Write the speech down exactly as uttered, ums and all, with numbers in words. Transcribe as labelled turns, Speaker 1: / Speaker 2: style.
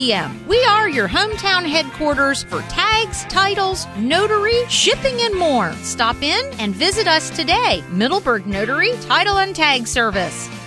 Speaker 1: p m We are your hometown headquarters for tags, titles, notary, shipping, and more. Stop in and visit us today. Middleburg Notary Title and Tag Service.